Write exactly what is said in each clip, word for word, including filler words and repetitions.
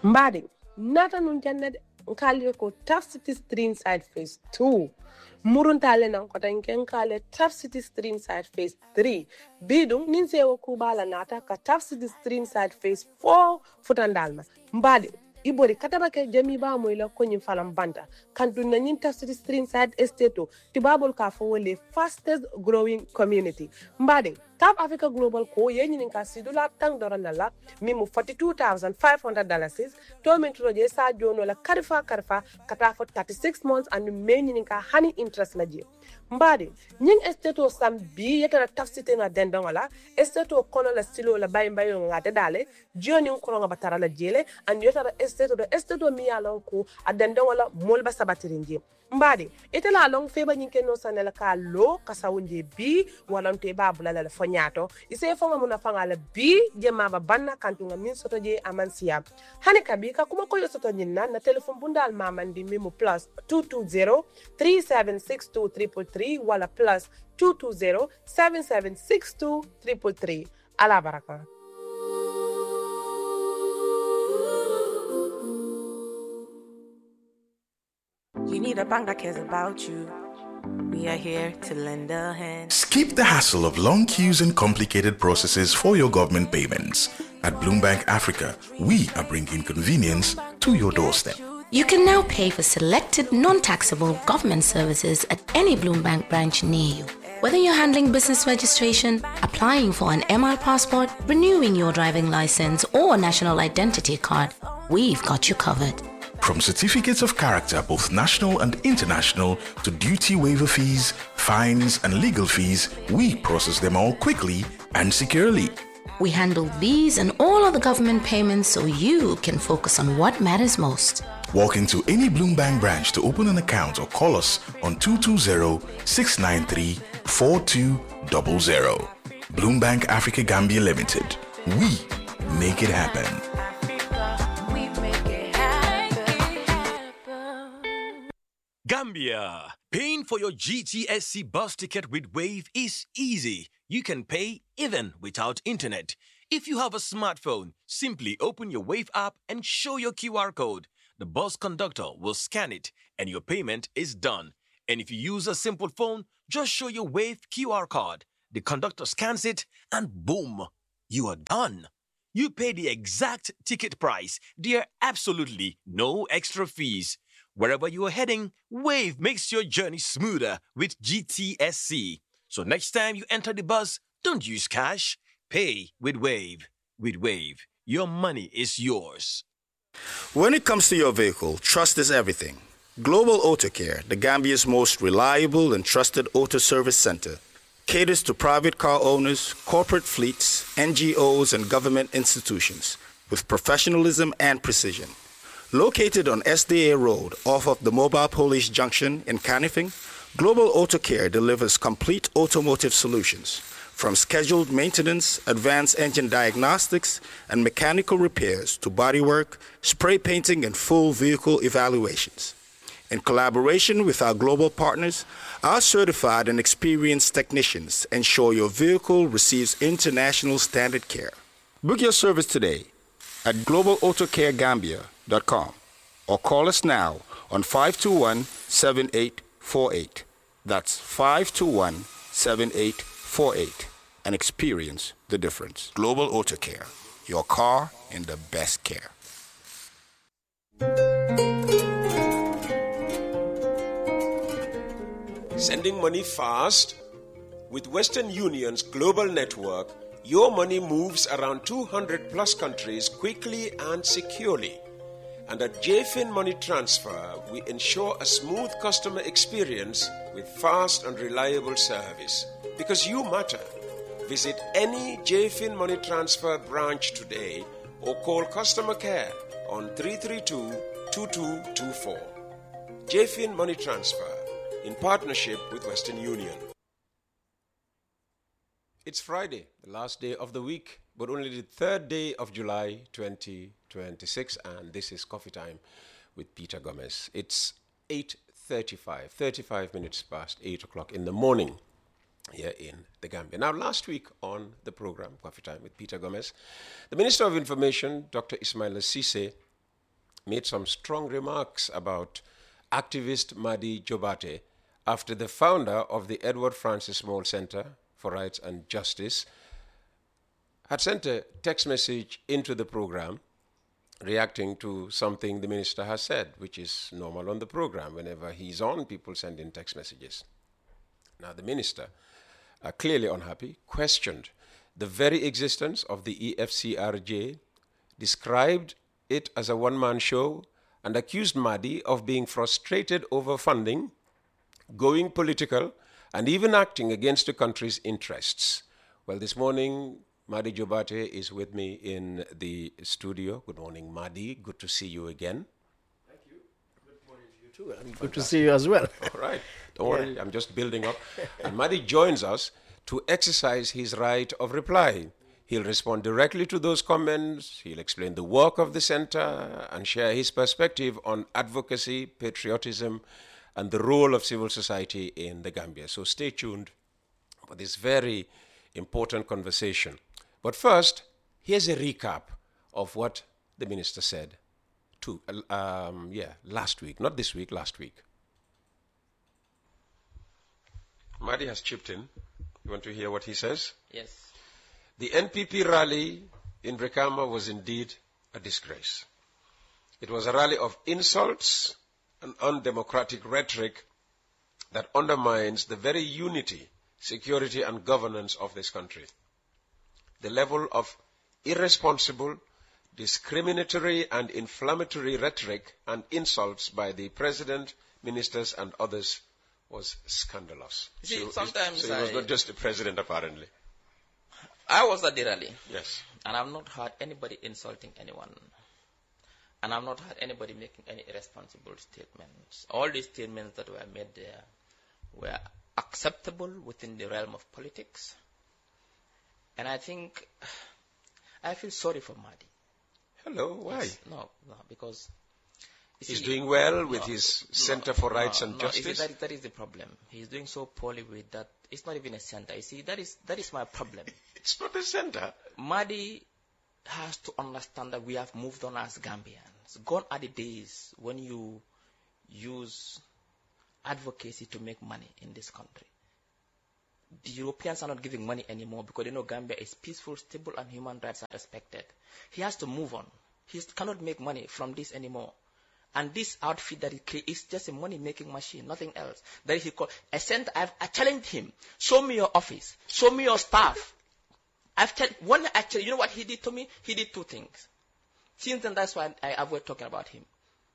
Mbadi, nata nun jannede nkali ko Tough City Stream Side Phase two. Muruntale nan kota nken kale Tough City Stream Side Phase three. Bidung ninse wo kubala nata ka Tough City Stream Side Phase four futandalma. Mbadi, ibori kataba ke jami ba mo ila ko nyin falam banta kantu na nyin Tough City Stream Side Estate tibabol ka fo le fastest growing community. Mbadi, Top Africa Global ko yenyin ka sidula tang doranala mimu forty-two thousand five hundred dollars to min troje sa jono la karfa karfa kata for thirty-six months and menyin ka hani interest la je. Mbadi, nyin estate o sam bi yeta Tough City na dendon wala estate o kono la stilo la bay bay ngate dale joni ko nga batara la jele and yeta estate do estate o mi yalon ko adendon wala molba sabatirinje. Mbadi, ite la long feba nyinke no sanela ka lo kasawunje bi walante babula la fonyato ise fonga muna fanga la bi je maba banna kantunga min soto je amansia hani kabika kuma koyo soto nyinna na telephone bundal mamandi mimu plus two two zero three seven six two three three three wala plus two two zero seven seven six two three three three. Ala baraka. You need a bank that cares about you. We are here to lend a hand. Skip the hassle of long queues and complicated processes for your government payments. At Bloombank Africa, we are bringing convenience to your doorstep. You can now pay for selected non-taxable government services at any Bloombank branch near you. Whether you're handling business registration, applying for an M R passport, renewing your driving license, or national identity card, we've got you covered. From certificates of character, both national and international, to duty waiver fees, fines, and legal fees, we process them all quickly and securely. We handle these and all other government payments so you can focus on what matters most. Walk into any Bloombank branch to open an account or call us on two two zero, six nine three, four two zero zero. Bloombank Africa Gambia Limited. We make it happen. Gambia. Paying for your G T S C bus ticket with Wave is easy. You can pay even without internet. If you have a smartphone, simply open your Wave app and show your Q R code. The bus conductor will scan it and your payment is done. And if you use a simple phone, just show your Wave Q R code. The conductor scans it and boom, you are done. You pay the exact ticket price. There are absolutely no extra fees. Wherever you are heading, Wave makes your journey smoother with G T S C. So next time you enter the bus, don't use cash. Pay with Wave. With Wave, your money is yours. When it comes to your vehicle, trust is everything. Global Auto Care, the Gambia's most reliable and trusted auto service center, caters to private car owners, corporate fleets, N G Os, and government institutions with professionalism and precision. Located on S D A Road off of the Mobile Police Junction in Canifing, Global Auto Care delivers complete automotive solutions, from scheduled maintenance, advanced engine diagnostics, and mechanical repairs to bodywork, spray painting, and full vehicle evaluations. In collaboration with our global partners, our certified and experienced technicians ensure your vehicle receives international standard care. Book your service today at global auto care gambia dot com or call us now on five two one, seven eight four eight. That's five two one, seven eight four eight and experience the difference. Global Auto Care, your car in the best care. Sending money fast? With Western Union's global network, your money moves around two hundred plus countries quickly and securely. And at J F I N Money Transfer, we ensure a smooth customer experience with fast and reliable service. Because you matter. Visit any J F I N Money Transfer branch today or call customer care on three three two, two two two four. J F I N Money Transfer, in partnership with Western Union. It's Friday, the last day of the week, but only the third day of July twenty twenty-six, and this is Coffee Time with Peter Gomez. It's eight thirty-five, thirty-five minutes past eight o'clock in the morning here in the Gambia. Now, last week on the program, Coffee Time with Peter Gomez, the Minister of Information, Doctor Ismaila Ceesay, made some strong remarks about activist Madi Jobate after the founder of the Edward Francis Small Center for Rights and Justice had sent a text message into the program reacting to something the minister has said, which is normal on the program. Whenever he's on, people send in text messages. Now, the minister, uh, clearly unhappy, questioned the very existence of the E F C R J, described it as a one-man show, and accused Madi of being frustrated over funding, going political, and even acting against the country's interests. Well, this morning, Madi Jobate is with me in the studio. Good morning, Madi. Good to see you again. Thank you. Good morning to you too, and good Fantastic. to see you as well. All right. Don't yeah. worry, I'm just building up. And Madi joins us to exercise his right of reply. He'll respond directly to those comments. He'll explain the work of the center and share his perspective on advocacy, patriotism, and the role of civil society in the Gambia. So stay tuned for this very important conversation. But first, here's a recap of what the minister said to, um, yeah, last week, not this week, last week. Madi has chipped in. You want to hear what he says? Yes. The N P P rally in Brikama was indeed a disgrace. It was a rally of insults and undemocratic rhetoric that undermines the very unity, security, and governance of this country. The level of irresponsible, discriminatory, and inflammatory rhetoric and insults by the president, ministers, and others was scandalous. See, so, sometimes so he was I, not just the president, apparently. I was at the rally. Yes. And I've not heard anybody insulting anyone. And I've not heard anybody making any irresponsible statements. All the statements that were made there were acceptable within the realm of politics. And I think, I feel sorry for Madi. Hello, why? Yes, no, no, because... He's see, doing well with no, his no, Center for no, Rights no, and no, Justice? You see, that, that is the problem. He's doing so poorly with that. It's not even a center. You see, that is, that is my problem. It's not a center. Madi has to understand that we have moved on as Gambians. Gone are the days when you use advocacy to make money in this country. The Europeans are not giving money anymore because they know Gambia is peaceful, stable, and human rights are respected. He has to move on. He cannot make money from this anymore. And this outfit that he creates is just a money-making machine, nothing else. That is he called a center. I've I challenged him. Show me your office. Show me your staff. I've tell, one actually, you know what he did to me? He did two things. Since then, that's why I avoid talking about him.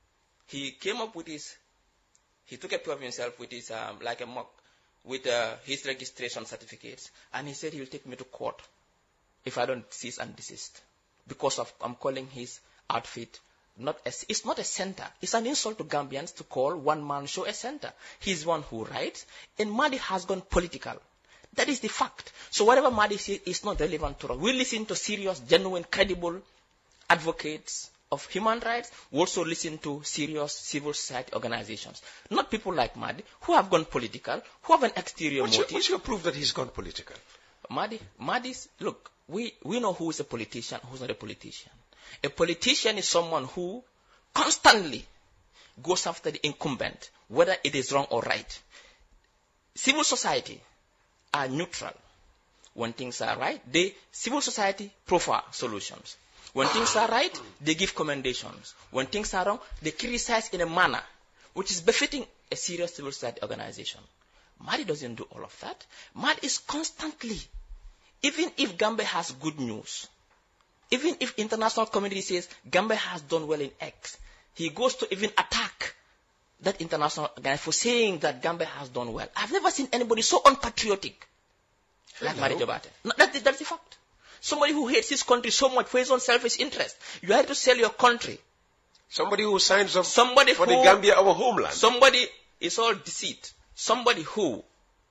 He came up with his. He took a picture of himself with his um, like a mock with uh, his registration certificates, and he said he will take me to court if I don't cease and desist because of I'm calling his outfit. Not a, it's not a center. It's an insult to Gambians to call one man show a center. He's one who writes, and Madi has gone political. That is the fact. So whatever Madi says is not relevant to us. We listen to serious, genuine, credible advocates of human rights. We also listen to serious civil society organizations. Not people like Madi, who have gone political, who have an exterior what's motive. Your, what's your proof that he's gone political? Madi, Madi's, look, we, we know who is a politician, who's not a politician. A politician is someone who constantly goes after the incumbent, whether it is wrong or right. Civil society are neutral. When things are right, they civil society proffer solutions. When things are right, they give commendations. When things are wrong, they criticize in a manner which is befitting a serious civil society organization. Madi doesn't do all of that. Madi is constantly, even if Gambia has good news, even if international community says Gambia has done well in X, he goes to even attack that international organization for saying that Gambia has done well. I've never seen anybody so unpatriotic like Madi Jobate. No, that, that's the fact. Somebody who hates his country so much for his own selfish interest. You have to sell your country. Somebody who signs up somebody for who, the Gambia, our homeland. Somebody is all deceit. Somebody who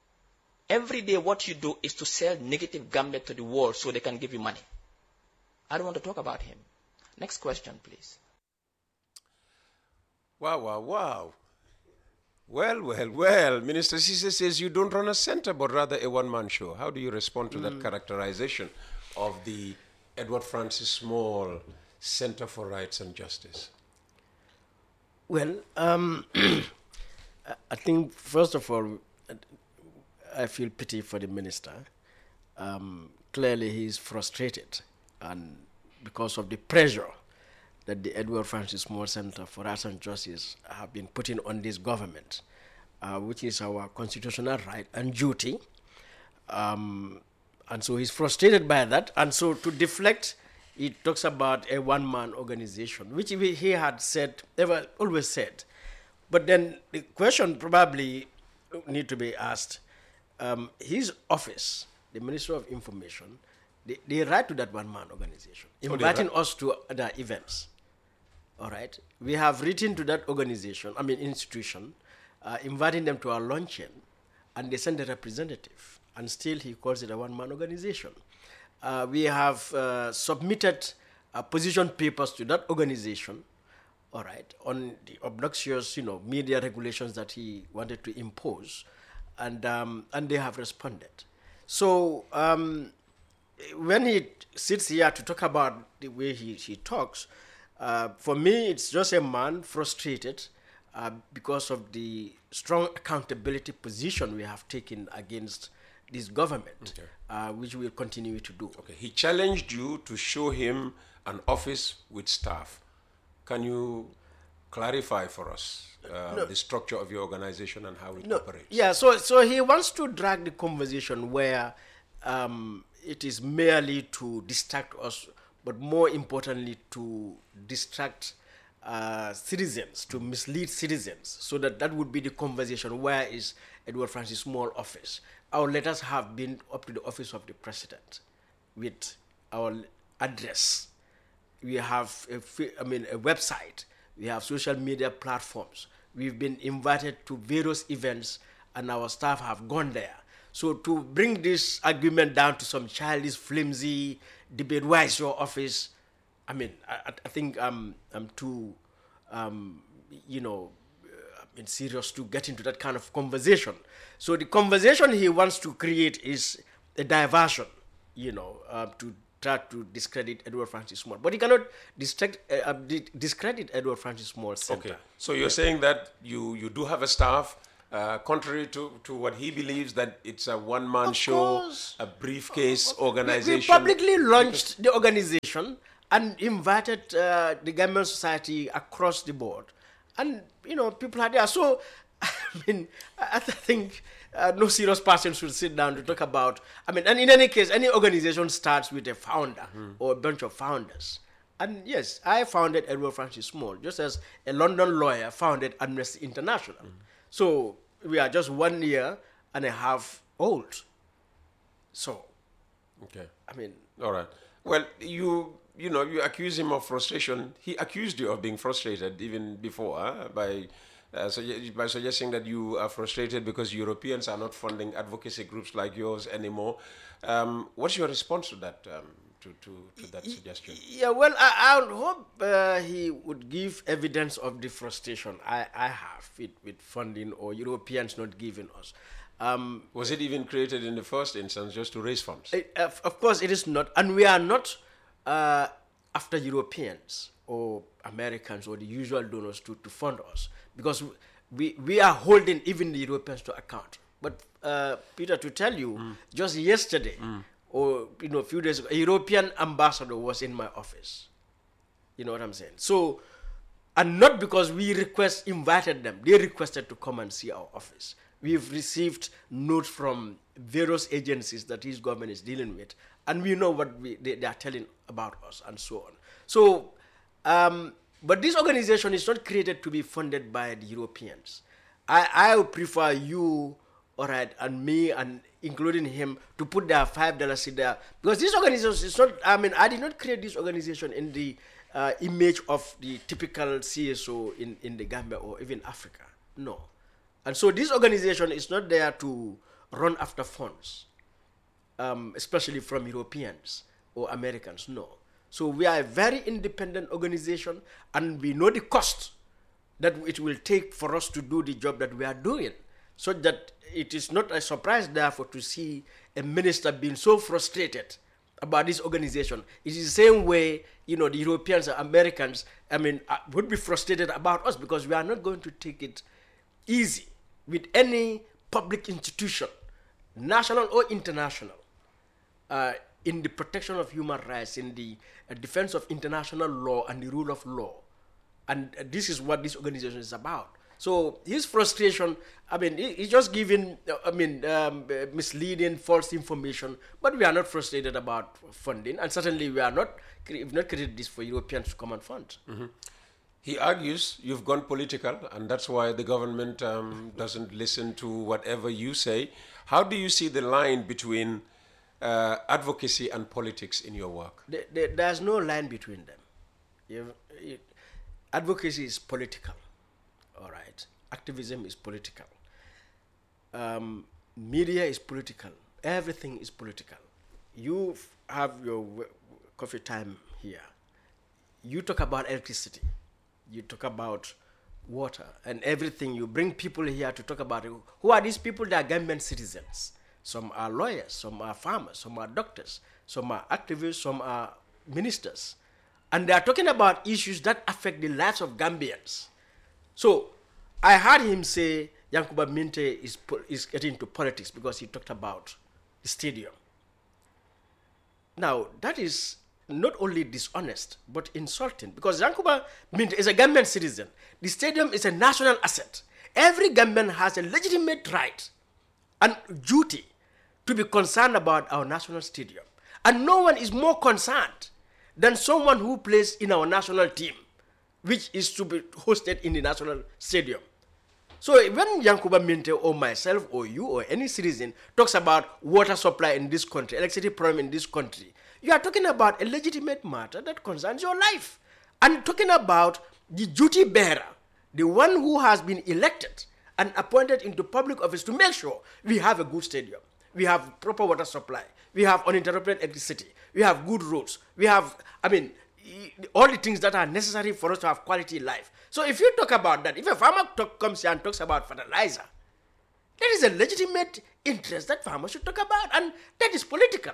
every day what you do is to sell negative Gambia to the world so they can give you money. I don't want to talk about him. Next question, please. Wow, wow, wow. Well, well, well. Minister Cisse says you don't run a center, but rather a one-man show. How do you respond to mm. that characterization of the Edward Francis Small Center for Rights and Justice? Well, um, I think first of all, I feel pity for the minister. Um, clearly, he is frustrated, and because of the pressure that the Edward Francis Small Center for Rights and Justice have been putting on this government, uh, which is our constitutional right and duty. Um, and so he's frustrated by that. And so to deflect, he talks about a one-man organization, which he had said, ever always said. But then the question probably need to be asked, um, his office, the Ministry of Information, they, they write to that one-man organization, inviting us to other events. All right. We have written to that organization, I mean institution, uh, inviting them to our luncheon, and they send a representative, and still he calls it a one-man organization. Uh, we have uh, submitted uh, position papers to that organization, all right, on the obnoxious, you know, media regulations that he wanted to impose, and um, and they have responded. So um, when he sits here to talk about the way he, he talks, Uh, for me, it's just a man frustrated uh, because of the strong accountability position we have taken against this government, okay. uh, which we'll continue to do. Okay. He challenged you to show him an office with staff. Can you clarify for us uh, no. the structure of your organization and how it no. operates? Yeah, so, so he wants to drag the conversation where um, it is merely to distract us, but more importantly, to distract uh, citizens, to mislead citizens, so that that would be the conversation. Where is Edward Francis Small office? Our letters have been up to the office of the president with our address. We have, a, I mean, a website. We have social media platforms. We've been invited to various events, and our staff have gone there. So to bring this argument down to some childish, flimsy debate, where is your office? I mean, I, I think I'm, I'm too, um, you know, I mean, serious to get into that kind of conversation. So the conversation he wants to create is a diversion, you know, uh, to try to discredit Edward Francis Small. But he cannot distract, uh, discredit Edward Francis Small Center. Okay. So you're saying that you, you do have a staff, Uh, contrary to, to what he believes, that it's a one-man show, course. a briefcase uh, organization. We, we publicly launched because the organization and invited uh, the Gambian society across the board. And, you know, people are there. So, I mean, I, I think uh, no serious person should sit down to talk about, I mean, and in any case, any organization starts with a founder mm. or a bunch of founders. And yes, I founded Edward Francis Small, just as a London lawyer founded Amnesty International. Mm. So we are just one year and a half old. So, okay. I mean, all right. Well, you you know you accuse him of frustration. He accused you of being frustrated even before huh? by uh, suge- by suggesting that you are frustrated because Europeans are not funding advocacy groups like yours anymore. Um, what's your response to that? Um, To, to, to that suggestion? Yeah, well, I, I would hope uh, he would give evidence of the frustration I, I have with, with funding or Europeans not giving us. Um, Was it even created in the first instance just to raise funds? It, uh, of course it is not, and we are not uh, after Europeans or Americans or the usual donors to, to fund us, because we, we are holding even the Europeans to account. But uh, Peter, to tell you, mm. just yesterday, mm. or, you know, a few days ago, a European ambassador was in my office. You know what I'm saying? So, and not because we request, invited them. They requested to come and see our office. We've received notes from various agencies that his government is dealing with, and we know what we, they, they are telling about us and so on. So, um, but this organization is not created to be funded by the Europeans. I, I would prefer you, all right, and me, and including him, to put their five dollars in there, because this organization is not, I mean, I did not create this organization in the uh, image of the typical C S O in, in the Gambia or even Africa. No. And so this organization is not there to run after funds, um, especially from Europeans or Americans, no. So we are a very independent organization, and we know the cost that it will take for us to do the job that we are doing, so that it is not a surprise, therefore, to see a minister being so frustrated about this organization. It is the same way, you know, the Europeans or Americans, I mean, uh, would be frustrated about us because we are not going to take it easy with any public institution, national or international, uh, in the protection of human rights, in the uh, defense of international law and the rule of law. And uh, this is what this organization is about. So his frustration, I mean, he, he's just giving, uh, I mean, um, uh, misleading, false information, but we are not frustrated about funding, and certainly we are not, we've not created this for Europeans to come and fund. Mm-hmm. He argues you've gone political, and that's why the government um, doesn't listen to whatever you say. How do you see the line between uh, advocacy and politics in your work? The, the, there's no line between them. You, you, advocacy is political, all right. Activism is political. Um, media is political. Everything is political. You have your w- coffee time here. You talk about electricity. You talk about water and everything. You bring people here to talk about it. Who are these people? They are Gambian citizens. Some are lawyers, some are farmers, some are doctors, some are activists, some are ministers. And they are talking about issues that affect the lives of Gambians. So I heard him say Yankuba Minteh is, is getting into politics because he talked about the stadium. Now, that is not only dishonest, but insulting, because Yankuba Minteh is a Gambian citizen. The stadium is a national asset. Every Gambian has a legitimate right and duty to be concerned about our national stadium. And no one is more concerned than someone who plays in our national team, which is to be hosted in the national stadium. So when Yankuba Minteh or myself or you or any citizen talks about water supply in this country, electricity problem in this country, you are talking about a legitimate matter that concerns your life. And talking about the duty bearer, the one who has been elected and appointed into public office to make sure we have a good stadium, we have proper water supply, we have uninterrupted electricity, we have good roads, we have, I mean, all the things that are necessary for us to have quality life. So if you talk about that, if a farmer talk, comes here and talks about fertilizer, there is a legitimate interest that farmers should talk about, and that is political.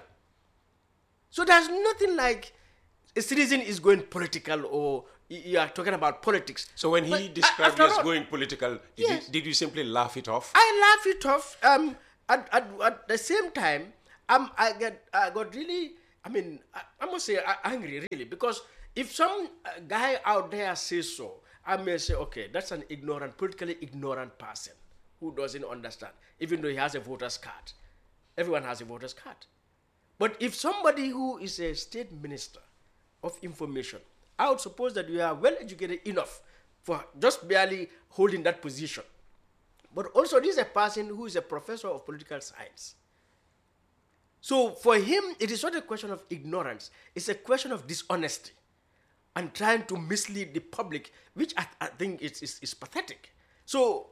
So there's nothing like a citizen is going political or you are talking about politics. So when he but described you as all, going political, did, yes. you, did you simply laugh it off? I laugh it off. Um, at, at, at the same time, um, I, get, I got really, I mean, I, I must say uh, angry really, because if some uh, guy out there says so, I may say, okay, that's an ignorant, politically ignorant person who doesn't understand, even though he has a voter's card. Everyone has a voter's card. But if somebody who is a state minister of information, I would suppose that you are well educated enough for just barely holding that position. But also this is a person who is a professor of political science. So for him, it is not a question of ignorance. It's a question of dishonesty and trying to mislead the public, which I, I think is, is, is pathetic. So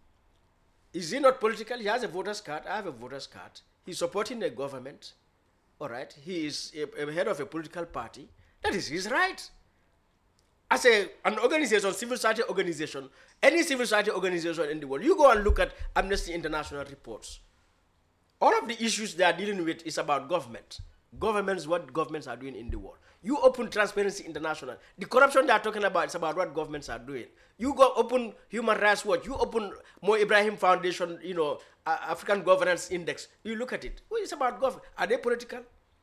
is he not political? He has a voter's card. I have a voter's card. He's supporting the government. All right. He is a, a head of a political party. That is his right. As a, an organization, civil society organization, any civil society organization in the world, you go and look at Amnesty International reports. All of the issues they are dealing with is about government. Governments, what governments are doing in the world. You open Transparency International. The corruption they are talking about is about what governments are doing. You go open Human Rights Watch. You open Mo Ibrahim Foundation, you know, uh, African Governance Index. You look at it. Well, it's about government. Are they political?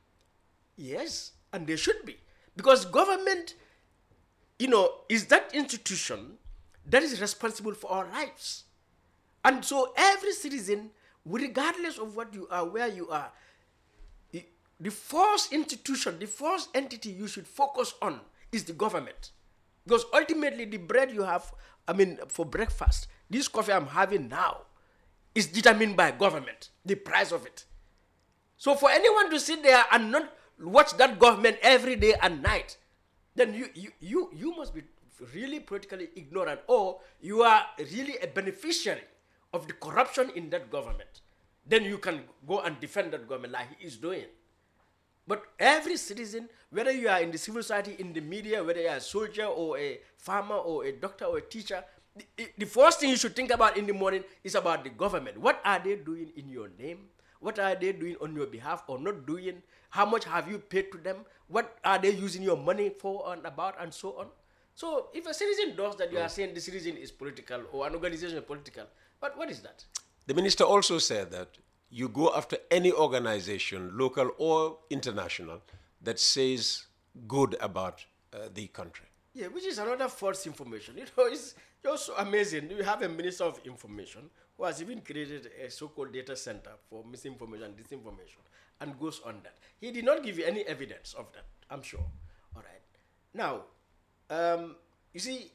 Yes, and they should be. Because government, you know, is that institution that is responsible for our lives. And so every citizen, regardless of what you are, where you are, the first institution, the first entity you should focus on is the government. Because ultimately the bread you have, I mean, for breakfast, this coffee I'm having now is determined by government, the price of it. So for anyone to sit there and not watch that government every day and night, then you, you, you, you must be really politically ignorant, or you are really a beneficiary of the corruption in that government. Then you can go and defend that government like he is doing. But every citizen, whether you are in the civil society, in the media, whether you are a soldier or a farmer or a doctor or a teacher, the, the first thing you should think about in the morning is about the government. What are they doing in your name? What are they doing on your behalf or not doing? How much have you paid to them? What are they using your money for and about and so on? So if a citizen does that, you are saying the citizen is political or an organization is political. But what is that? The minister also said that you go after any organization, local or international, that says good about uh, the country. Yeah, which is another false information. You know, it's just so amazing. You have a minister of information who has even created a so-called data center for misinformation and disinformation and goes on that. He did not give you any evidence of that, I'm sure. All right. Now, um, you see,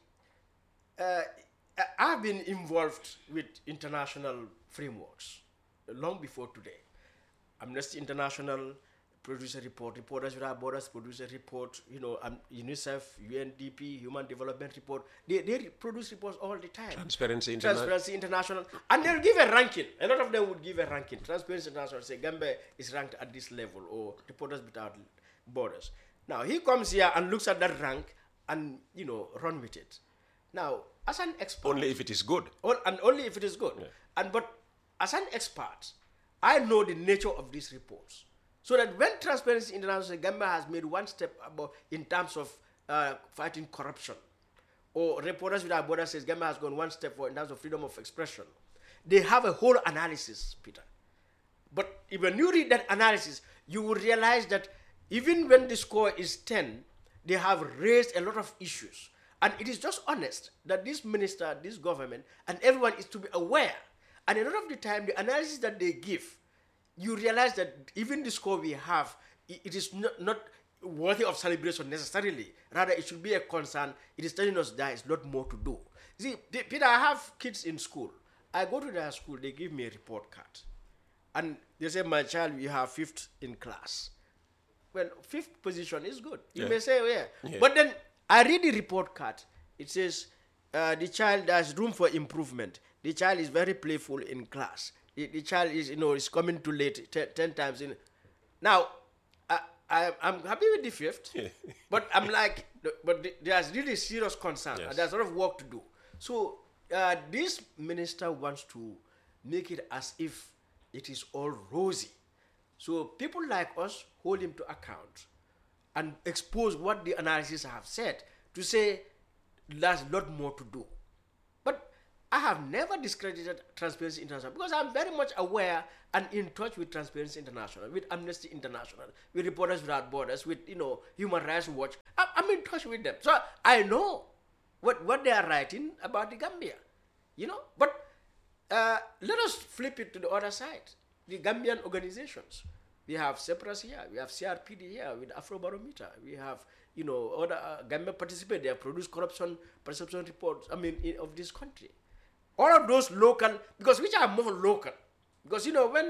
uh, I've been involved with international frameworks long before today. Amnesty International produce a report, Reporters Without Borders produce a report, you know, um, UNICEF, U N D P, Human Development Report, they, they produce reports all the time. Transparency International. Transparency International. And they'll give a ranking. A lot of them would give a ranking. Transparency International say Gambia is ranked at this level, or Reporters Without Borders. Now, he comes here and looks at that rank and, you know, run with it. Now, as an expert... Only if it is good. All, and only if it is good. Yeah. And but as an expert, I know the nature of these reports. So that when Transparency International, Gambia has made one step above in terms of uh, fighting corruption, or Reporters Without Borders says Gambia has gone one step forward in terms of freedom of expression, they have a whole analysis, Peter. But if when you read that analysis, you will realize that even when the score is ten, they have raised a lot of issues. And it is just honest that this minister, this government, and everyone is to be aware. And a lot of the time, the analysis that they give, you realize that even the score we have, it is not, not worthy of celebration necessarily. Rather, it should be a concern. It is telling us there is a lot more to do. See, Peter, I have kids in school. I go to their school, they give me a report card. And they say, my child, you have fifth in class. Well, fifth position is good. You yeah. may say, oh, yeah. yeah. But then I read the report card. It says, uh, the child has room for improvement. The child is very playful in class. The, the child is, you know, is coming too late ten, ten times. In. Now, I, I, I'm happy with the fifth, but I'm like, but there's really serious concern. Yes. And there's a lot of work to do. So uh, this minister wants to make it as if it is all rosy. So people like us hold him to account and expose what the analysis have said to say there's a lot more to do. But I have never discredited Transparency International because I'm very much aware and in touch with Transparency International, with Amnesty International, with Reporters Without Borders, with, you know, Human Rights Watch. I'm in touch with them. So I know what, what they are writing about the Gambia, you know. But uh, let us flip it to the other side. The Gambian organizations. We have CEPRAS here, we have C R P D here with Afrobarometer, we have, you know, other uh, Gambia participate, they have produced corruption perception reports, I mean, in, of this country. All of those local, because which are more local, because, you know, when